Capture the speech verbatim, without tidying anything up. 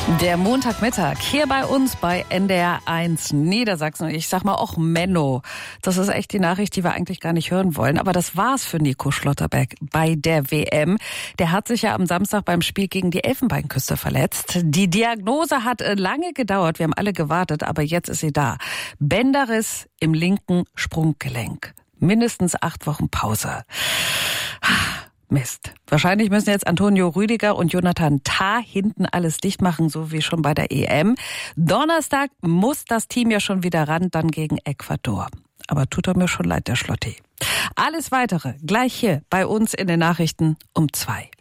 Der Montagmittag hier bei uns bei N D R eins Niedersachsen. Ich sag mal auch Menno. Das ist echt die Nachricht, die wir eigentlich gar nicht hören wollen. Aber das war's für Nico Schlotterbeck bei der W M. Der hat sich ja am Samstag beim Spiel gegen die Elfenbeinküste verletzt. Die Diagnose hat lange gedauert. Wir haben alle gewartet, aber jetzt ist sie da. Bänderriss im linken Sprunggelenk. Mindestens acht Wochen Pause. Mist. Wahrscheinlich müssen jetzt Antonio Rüdiger und Jonathan Tah hinten alles dicht machen, so wie schon bei der E M. Donnerstag muss das Team ja schon wieder ran, dann gegen Ecuador. Aber tut er mir schon leid, der Schlotti. Alles Weitere gleich hier bei uns in den Nachrichten um zwei.